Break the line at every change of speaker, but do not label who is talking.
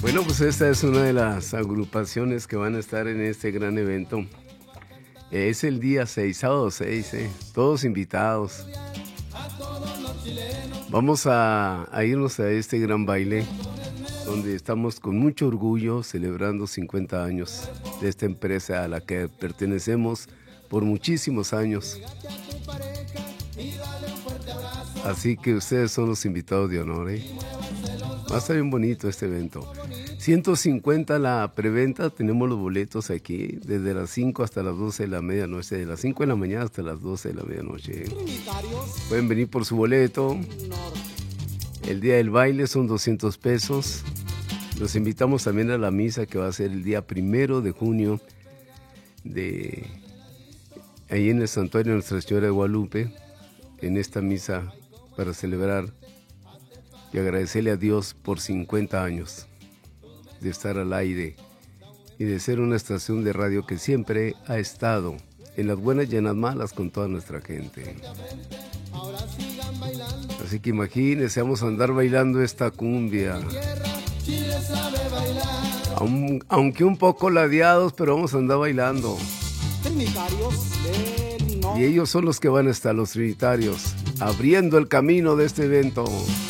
Bueno, pues esta es una de las agrupaciones que van a estar en este gran evento. Es el día 6, sábado 6, todos invitados. Vamos a irnos a este gran baile, donde estamos con mucho orgullo celebrando 50 años de esta empresa a la que pertenecemos por muchísimos años. Así que ustedes son los invitados de honor, Va a estar bien bonito este evento. 150 la preventa, tenemos los boletos aquí desde las 5 hasta las 12 de la medianoche, de las 5 de la mañana hasta las 12 de la medianoche. Pueden venir por su boleto. El día del baile son 200 pesos. Los invitamos también a la misa que va a ser el día 1 de junio ahí en el Santuario de Nuestra Señora de Guadalupe, en esta misa para celebrar y agradecerle a Dios por 50 años de estar al aire y de ser una estación de radio que siempre ha estado en las buenas y en las malas con toda nuestra gente. Así que imagínense, vamos a andar bailando esta cumbia. Aunque un poco ladeados, pero vamos a andar bailando. Y ellos son los que van a estar, los trinitarios, abriendo el camino de este evento.